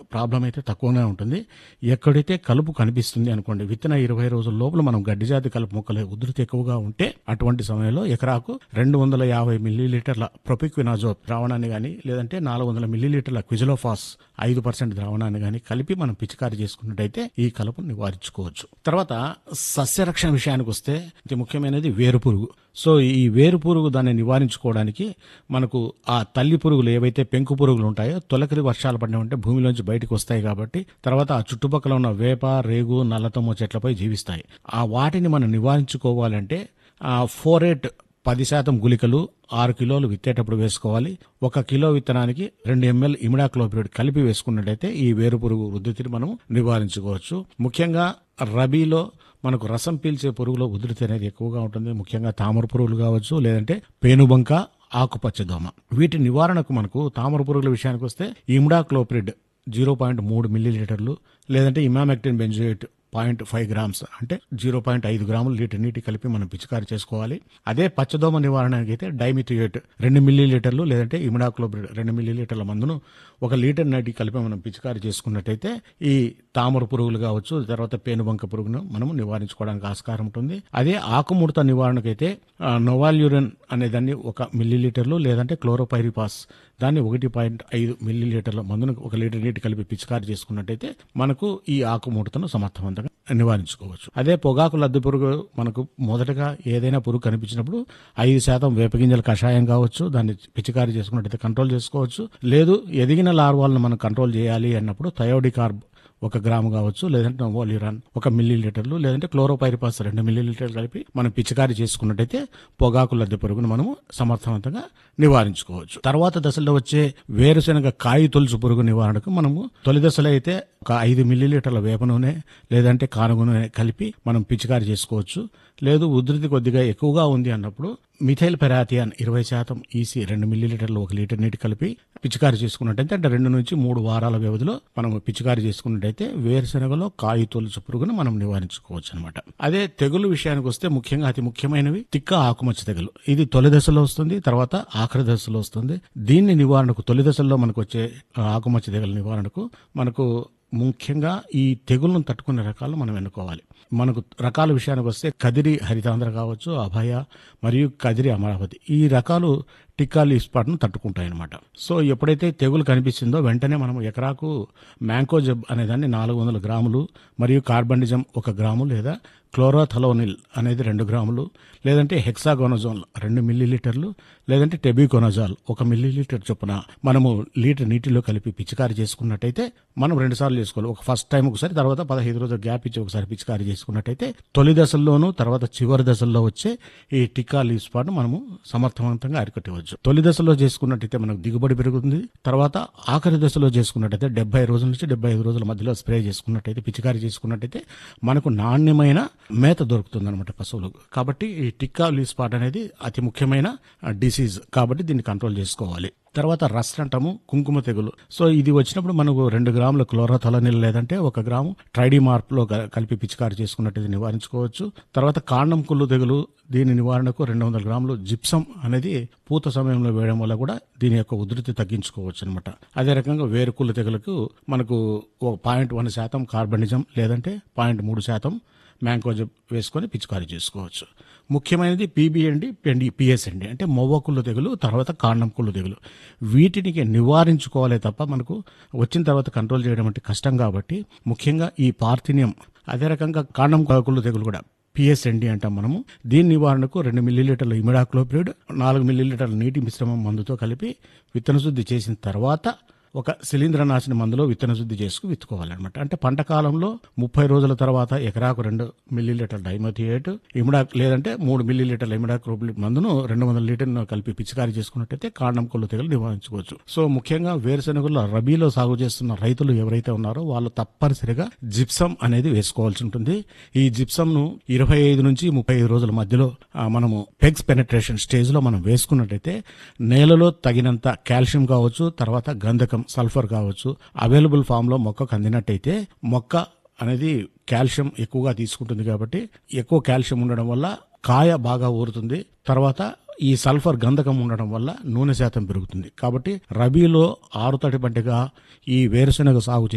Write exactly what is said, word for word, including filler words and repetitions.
Problem అయితే తక్కువనే ఉంటుంది. ఎక్కడైతే కలుపు కనిపిస్తుంది అనుకోండి, విత్తన ఇరవై రోజుల లోపల మనం గడ్డి జాతి కలుపు మొక్కల ఉధృతి ఎక్కువగా ఉంటే అటువంటి సమయంలో ఎకరాకు రెండు వందల యాభై మిల్లీలీటర్ల ప్రొపిక్వినాజోల్ ద్రావణాన్ని కానీ లేదంటే నాలుగు వందల మిల్లీలీటర్ల క్విజలోఫాస్ ఐదు పర్సెంట్ ద్రావణాన్ని కానీ కలిపి మనం పిచికారి చేసుకున్నట్టయితే ఈ కలుపును నివారించుకోవచ్చు. తర్వాత సస్యరక్షణ విషయానికి వస్తే ఇది ముఖ్యమైనది వేరు పురుగు. సో ఈ వేరు పురుగు దాన్ని నివారించుకోవడానికి మనకు ఆ తల్లి పురుగులు ఏవైతే పెంకు పురుగులు ఉంటాయో తొలకరి వర్షాలు పడిన ఉంటే భూమిలోంచి బయటకు వస్తాయి కాబట్టి తర్వాత ఆ చుట్టుపక్కల ఉన్న వేప, రేగు, నల్లతమ్మ చెట్లపై జీవిస్తాయి. ఆ వాటిని మనం నివారించుకోవాలంటే ఆ ఫోరేట్ పది శాతం గుళికలు ఆరు కిలోలు విత్తేటప్పుడు వేసుకోవాలి. ఒక కిలో విత్తనానికి రెండు ఎంఎల్ ఇమిడాక్లోపిడ్ కలిపి వేసుకున్నట్టయితే ఈ వేరు పురుగు ఉధృతిని మనం నివారించుకోవచ్చు. ముఖ్యంగా రబీలో మనకు రసం పీల్చే పురుగుల ఉధృతి అనేది ఎక్కువగా ఉంటుంది. ముఖ్యంగా తామర పురుగులు కావచ్చు, లేదంటే పేనుబంక, ఆకుపచ్చ దోమ. వీటి నివారణకు మనకు తామర పురుగుల విషయానికి వస్తే ఇమిడాక్లోపిడ్ జీరో పాయింట్ మూడు మిల్లీలీటర్లు లేదంటే emamectin benzoate point five grams అంటే జీరో పాయింట్ ఐదు గ్రాములు లీటర్ నీటి కలిపి మనం పిచికారి చేసుకోవాలి. అదే పచ్చదోమ నివారణకి అయితే డైమిథియేట్ రెండు మిల్లీలీటర్లు లేదంటే ఇమిడాక్లోపిడ్ రెండు మిల్లీలీటర్ల మందును ఒక లీటర్ నీటి కలిపి మనం పిచికారి చేసుకున్నట్టయితే ఈ తామర పురుగులు కావచ్చు, తర్వాత పేనుబంక పురుగును మనం నివారించుకోవడానికి ఆస్కారం ఉంటుంది. అదే ఆకుముడత నివారణకైతే నోవాల్యూరిన్ అనే దాన్ని ఒక మిల్లీలీటర్లు లేదంటే క్లోరోపైరిపాస్ దాన్ని ఒకటి పాయింట్ ఐదు మిల్లీలీటర్ల మందును ఒక లీటర్ నీటి కలిపి పిచికారి చేసుకున్నట్టయితే మనకు ఈ ఆకుముడతను సమర్థవంతంగా నివారించుకోవచ్చు. అదే పొగాకు లద్దె పురుగు మనకు మొదటగా ఏదైనా పురుగు కనిపించినప్పుడు ఐదు శాతం వేపగింజల కషాయం కావచ్చు దాన్ని పిచికారి చేసుకున్నట్టయితే కంట్రోల్ చేసుకోవచ్చు. లేదు ఎదిగిన లార్వాలను మనం కంట్రోల్ చేయాలి అన్నప్పుడు థయోడికార్బ్ ఒక గ్రాము కావచ్చు, లేదంటే నోవాల్యూరాన్ ఒక మిల్లీలీటర్లు లేదంటే క్లోరోపైరిపాస్ రెండు మిల్లీలీటర్లు కలిపి మనం పిచికారి చేసుకున్నట్టయితే పొగాకు లద్దె పురుగును మనము సమర్థవంతంగా నివారించుకోవచ్చు. తర్వాత దశలో వచ్చే వేరుశెనగ కాయ తొలుచు పురుగు నివారణకు మనము తొలి దశలో అయితే ఒక ఐదు మిల్లీలీటర్ల వేప నూనె లేదంటే కానుగ నూనె కలిపి మనం పిచికారి చేసుకోవచ్చు. లేదు ఉధృతి కొద్దిగా ఎక్కువగా ఉంది అన్నప్పుడు మిథైల్ పెరాథియాన్ ఇరవై శాతం ఈసీ రెండు మిల్లీలీటర్లు ఒక లీటర్ నీటి కలిపి పిచికారి చేసుకున్నట్టయితే అంటే రెండు నుంచి మూడు వారాల వ్యవధిలో మనం పిచికారి చేసుకున్నట్టయితే వేరుశెనగలో కాయ తొలుచు పురుగును మనం నివారించుకోవచ్చు అనమాట. అదే తెగులు విషయానికి వస్తే ముఖ్యంగా అతి ముఖ్యమైనవి తిక్క ఆకుమచ్చ తెగులు. ఇది తొలి దశలో వస్తుంది, తర్వాత ఆఖరి దశలో వస్తుంది. దీన్ని నివారణకు తొలి దశలో మనకు వచ్చే ఆకుమచ్చ తెగుల నివారణకు మనకు ముఖ్యంగా ఈ తెగులను తట్టుకునే రకాలు మనం ఎన్నుకోవాలి. మనకు రకాల విషయానికి వస్తే కదిరి హరితాంధ్ర కావచ్చు, అభయ మరియు కదిరి అమరావతి ఈ రకాలు టిక్కా లీఫ్ స్పాట్ను తట్టుకుంటాయి అనమాట. సో ఎప్పుడైతే తెగులు కనిపిస్తుందో వెంటనే మనం ఎకరాకు మ్యాంకోజెబ్ అనేదాన్ని నాలుగు వందల గ్రాములు మరియు కార్బండిజం ఒక గ్రాము లేదా క్లోరోథలోనిల్ అనేది రెండు గ్రాములు లేదంటే హెక్సాగోనజోల్ రెండు మిల్లీలీటర్లు లేదంటే టెబికోనజాల్ ఒక మిల్లీలీటర్ చొప్పున మనము లీటర్ నీటిలో కలిపి పిచికారి చేసుకున్నట్టయితే మనం రెండు సార్లు చేసుకోవాలి. ఒక ఫస్ట్ టైం ఒకసారి, తర్వాత పదహైదు రోజులు గ్యాప్ ఇచ్చి ఒకసారి పిచికారి చేసుకున్నట్టయితే తొలి దశల్లోనూ తర్వాత చివరి దశల్లో వచ్చే ఈ టిక్కా లీఫ్ స్పాట్ మనము సమర్థవంతంగా అరికట్టవచ్చు. తొలి దశలో చేసుకున్నట్టయితే మనకు దిగుబడి పెరుగుతుంది. తర్వాత ఆఖరి దశలో చేసుకున్నట్టయితే డెబ్బై రోజుల నుంచి డెబ్బై ఐదు రోజుల మధ్యలో స్ప్రే చేసుకున్నట్టయితే పిచికారి చేసుకున్నట్టయితే మనకు నాణ్యమైన మేత దొరుకుతుంది అనమాట పశువులకు. కాబట్టి ఈ టిక్కా లీఫ్ స్పాట్ అనేది అతి ముఖ్యమైన డిసీజ్ కాబట్టి దీన్ని కంట్రోల్ చేసుకోవాలి. తర్వాత రస్ట్ అంటాము, కుంకుమ తెగులు. సో ఇది వచ్చినప్పుడు మనకు రెండు గ్రాముల క్లోరోథలోనిల్ లేదంటే ఒక గ్రాము ట్రైడిమార్ప్ లో కలిపి పిచికారి చేసుకున్నట్టు నివారించుకోవచ్చు. తర్వాత కాండం కుళ్ళు తెగులు, దీని నివారణకు రెండు వందల గ్రాములు జిప్సం అనేది పూత సమయంలో వేయడం వల్ల కూడా దీని యొక్క ఉధృతి తగ్గించుకోవచ్చు అనమాట. అదే రకంగా వేరుకుళ్ళు తెగులకు మనకు పాయింట్ వన్ శాతం కార్బనిజం లేదంటే పాయింట్ మూడు శాతం మ్యాంకోజెబ్ వేసుకొని పిచికారి చేసుకోవచ్చు. ముఖ్యమైనది పీబీ అండి, పెండి పిఎస్ అండి అంటే మొవ్వ కుళ్ళు తెగులు, తర్వాత కాండం కుళ్ళు తెగులు. వీటిని నివారించుకోవాలే తప్ప మనకు వచ్చిన తర్వాత కంట్రోల్ చేయడం అంటే కష్టం కాబట్టి ముఖ్యంగా ఈ పార్థినియం, అదే రకంగా కాండం కుళ్ళు తెగులు కూడా పిఎస్ఎండి అంటాం మనము. దీని నివారణకు రెండు మిల్లీలీటర్ల ఇమిడాక్లోపిడ్ నాలుగు మిల్లీలీటర్ల నీటి మిశ్రమం మందుతో కలిపి విత్తన శుద్ధి చేసిన తర్వాత ఒక శిలీంద్రనాశిని మందులో విత్తన శుద్ధి చేసుకు విత్తుకోవాలన్నమాట. అంటే పంట కాలంలో ముప్పై రోజుల తర్వాత ఎకరాకు రెండు మిల్లీలీటర్ డైమథియేట్ ఇమిడా లేదంటే మూడు మిల్లీలీటర్ల ఇమిడాక్లోపిడ్ మందును రెండు వందల లీటర్ కలిపి పిచికారి చేసుకున్నట్టయితే కాండం కొల్లు తెగులు నివారించుకోవచ్చు. సో ముఖ్యంగా వేరుశెనగల్లో రబీలో సాగు చేస్తున్న రైతులు ఎవరైతే ఉన్నారో వాళ్ళు తప్పనిసరిగా జిప్సం అనేది వేసుకోవాల్సి ఉంటుంది. ఈ జిప్సం ను ఇరవై ఐదు నుంచి ముప్పై ఐదు రోజుల మధ్యలో మనము పెగ్స్ పెనట్రేషన్ స్టేజ్ లో మనం వేసుకున్నట్టయితే నేలలో తగినంత కాల్షియం కావచ్చు, తర్వాత గంధకం సల్ఫర్ కావచ్చు అవైలబుల్ ఫామ్ లో మొక్కకు అందినట్టయితే మొక్క అనేది కాల్షియం ఎక్కువగా తీసుకుంటుంది కాబట్టి ఎక్కువ కాల్షియం ఉండడం వల్ల కాయ బాగా ఊరుతుంది. తర్వాత ఈ సల్ఫర్ గంధకం ఉండడం వల్ల నూనె శాతం పెరుగుతుంది. కాబట్టి రబీలో ఆరుతడి పంటగా ఈ వేరుశెనగ సాగు